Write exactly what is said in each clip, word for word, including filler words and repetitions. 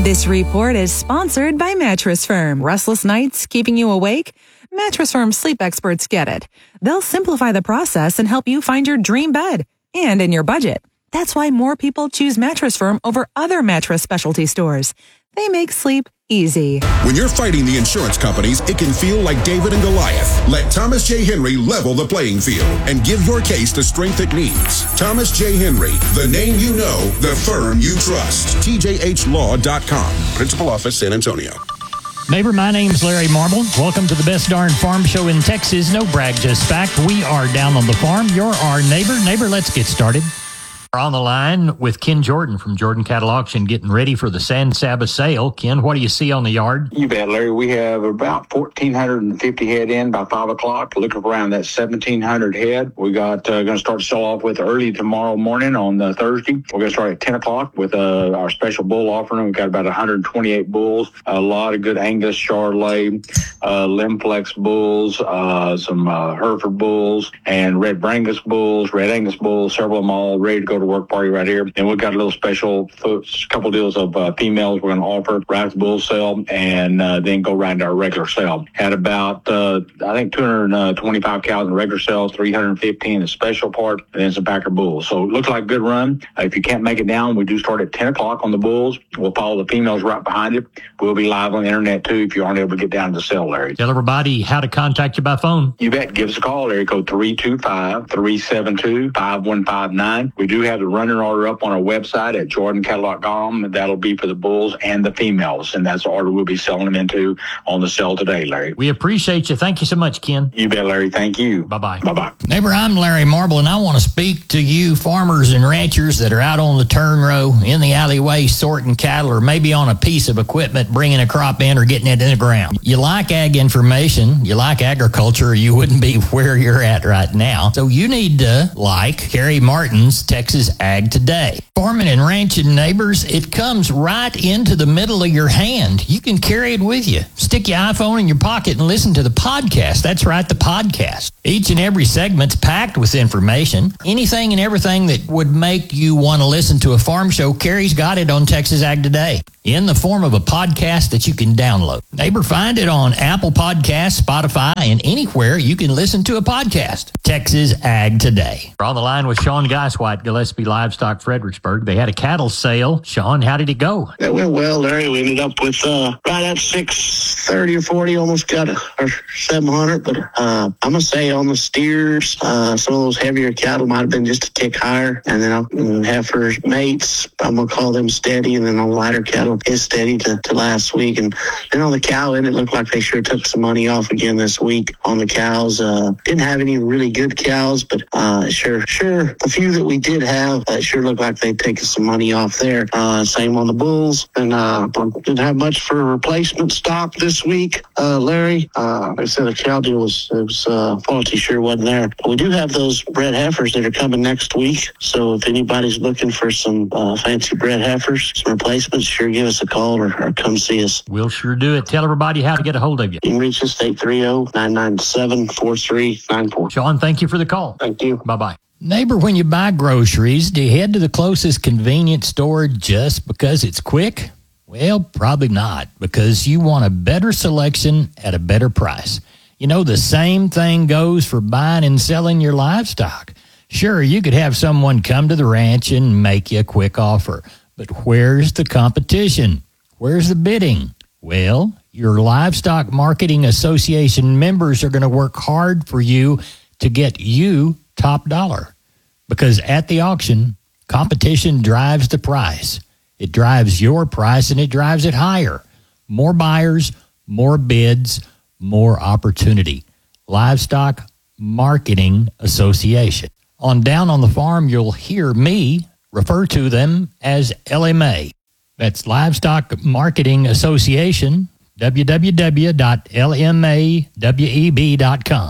This report is sponsored by Mattress Firm. Restless nights keeping you awake? Mattress Firm sleep experts get it. They'll simplify the process and help you find your dream bed and in your budget. That's why more people choose Mattress Firm over other mattress specialty stores. They make sleep easy. When you're fighting the insurance companies, it can feel like David and Goliath. Let Thomas J. Henry level the playing field and give your case the strength it needs. Thomas J. Henry, the name you know, the firm you trust. T J H law dot com. Principal Office, San Antonio. Neighbor, my name's Larry Marble. Welcome to the best darn farm show in Texas. No brag, just fact. We are down on the farm. You're our neighbor. Neighbor, let's get started. We're on the line with Ken Jordan from Jordan Cattle Auction, getting ready for the San Saba sale. Ken, what do you see on the yard? You bet, Larry. We have about one thousand four hundred fifty head in by five o'clock. Looking around that seventeen hundred head. We got uh, going to start to sell off with early tomorrow morning on uh, Thursday. We're going to start at ten o'clock with uh, our special bull offering. We've got about one hundred twenty-eight bulls, a lot of good Angus, Charolais, uh, Limplex bulls, uh, some uh, Hereford bulls, and Red Brangus bulls, Red Angus bulls, several of them all ready to go to work party right here. And we've got a little special, a couple deals of uh, females we're going to offer right at the bull sale, and uh, then go right into our regular sale. Had about, uh, I think, two hundred twenty-five cows in the regular sales, three hundred fifty in the special part, and then some backer bulls. So it looks like a good run. Uh, if you can't make it down, we do start at ten o'clock on the bulls. We'll follow the females right behind it. We'll be live on the internet, too, if you aren't able to get down to the sale, Larry. Tell everybody how to contact you by phone. You bet. Give us a call, area code three two five, three seven two, five one five nine. We do have the running order up on our website at jordan cattle dot com. That'll be for the bulls and the females, and that's the order we'll be selling them into on the sale today, Larry. We appreciate you. Thank you so much, Ken. You bet, Larry. Thank you. Bye-bye. Bye-bye. Neighbor, I'm Larry Marble, and I want to speak to you farmers and ranchers that are out on the turn row, in the alleyway, sorting cattle, or maybe on a piece of equipment, bringing a crop in or getting it in the ground. You like ag information, you like agriculture, or you wouldn't be where you're at right now. So you need to like Kerry Martin's Texas Ag Today. Farming and ranching, neighbors, it comes right into the middle of your hand. You can carry it with you. Stick your iPhone in your pocket and listen to the podcast. That's right, the podcast. Each and every segment's packed with information. Anything and everything that would make you want to listen to a farm show, Kerry's got it on Texas Ag Today in the form of a podcast that you can download. Neighbor, find it on Apple Podcasts, Spotify, and anywhere you can listen to a podcast. Texas Ag Today. We're on the line with Sean Geiswhite, Gillespie Livestock, Fredericksburg. They had a cattle sale. Sean, how did it go? It went well, Larry. We ended up with uh, right at six thirty or forty, almost got a, or seven hundred. But uh, I'm going to say on the steers, uh, some of those heavier cattle might have been just a tick higher. And then I'll have her mates, I'm going to call them steady. And then on the lighter cattle, is steady to, to last week. And then on the cow end, it looked like they sure took some money off again this week on the cows. Uh, didn't have any really good cows, but uh, sure, sure, a few that we did have, uh, sure looked like they'd taken some money off there. Uh, same on the bulls. And uh, didn't have much for replacement stock this week, uh, Larry. Uh, like I said, the cow deal was, it was uh, quality sure wasn't there. But we do have those bred heifers that are coming next week. So if anybody's looking for some uh, fancy bred heifers, some replacements, sure give us a call or, or come see us. We'll sure do it. Tell everybody how to get a hold of you. You can reach us at eight three zero, nine nine seven, four three nine four. Sean, thank you for the call. Thank you. Bye-bye. Neighbor, when you buy groceries, do you head to the closest convenience store just because it's quick? Well, probably not, because you want a better selection at a better price. You know, the same thing goes for buying and selling your livestock. Sure, you could have someone come to the ranch and make you a quick offer, but where's the competition? Where's the bidding? Well, your Livestock Marketing Association members are going to work hard for you to get you top dollar, because at the auction, competition drives the price. It drives your price, and it drives it higher. More buyers, more bids, more opportunity. Livestock Marketing Association. On Down on the Farm, you'll hear me refer to them as L M A. That's Livestock Marketing Association, w w w dot l m a web dot com.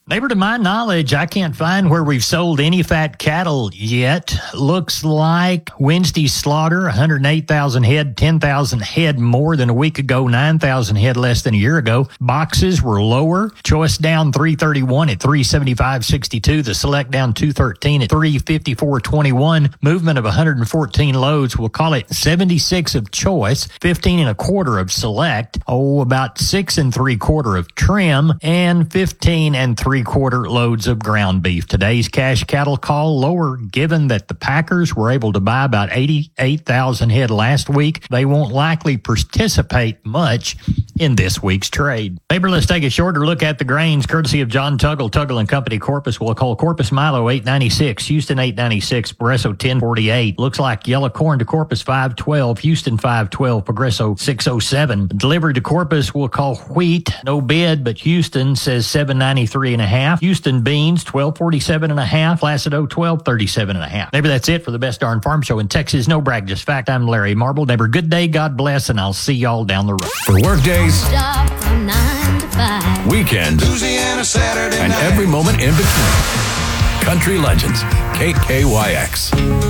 Neighbor, to my knowledge, I can't find where we've sold any fat cattle yet. Looks like Wednesday's slaughter, one hundred eight thousand head, ten thousand head more than a week ago, nine thousand head less than a year ago. Boxes were lower. Choice down three thirty-one at three seventy-five sixty-two. The select down two thirteen at three fifty-four twenty-one. Movement of one hundred fourteen loads. We'll call it seventy-six of choice, fifteen and a quarter of select. Oh, about six and three quarter of trim, and fifteen and three quarter loads of ground beef. Today's cash cattle call lower, given that the Packers were able to buy about eighty-eight thousand head last week. They won't likely participate much in this week's trade. Neighbor, let's take a shorter look at the grains, courtesy of John Tuggle, Tuggle and Company, Corpus. We'll call Corpus Milo eight ninety-six, Houston eight ninety-six, Progresso ten forty-eight. Looks like yellow corn to Corpus five twelve, Houston five twelve, Progresso six oh seven. Delivered to Corpus, we'll call wheat, no bid, but Houston says seven ninety-three and a half. Houston beans twelve forty-seven and a half. Placido twelve thirty-seven and a half. Neighbor, that's it for the Best Darn Farm Show in Texas. No brag, just fact. I'm Larry Marble. Neighbor, good day, God bless, and I'll see y'all down the road. For work days, Job from nine to five. weekends, Louisiana Saturday and night. every moment in between. Country Legends, K K Y X.